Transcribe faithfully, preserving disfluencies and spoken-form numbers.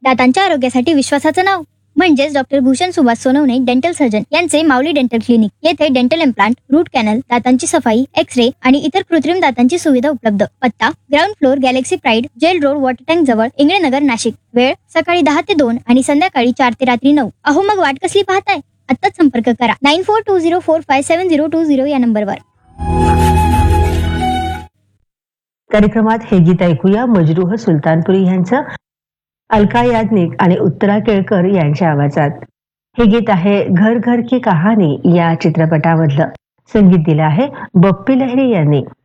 दातांच्या आरोग्यासाठी विश्वासाचं नाव म्हणजेच doctor Bhushan Subhash Sonawane dental surgeon यांचे माऊली डेंटल क्लिनिक. येथे डेंटल इम्प्लांट, रूट कॅनल, दातांची सफाई, एक्स रे आणि इतर कृत्रिम दातांची सुविधा उपलब्ध. पत्ता ground floor, Galaxy pride, gel road, water tank जवळ, इंगळेनगर, नाशिक. वेळ सकाळी दहा ते दोन आणि संध्याकाळी चार ते रात्री नऊ. अहो मग वाट कसली पाहताय? आत्ताच संपर्क करा nine four to zero four five seven zero to zero या नंबरवर. कार्यक्रमात हे गीत ऐकूया मजरूह सुलतानपुरी यांचं अलका याज्ञिक आणि उत्तरा केळकर यांच्या आवाजात. हे गीत आहे घर घर की कहाणी या चित्रपटामधलं. संगीत दिलं आहे बप्पी लहिरी यांनी.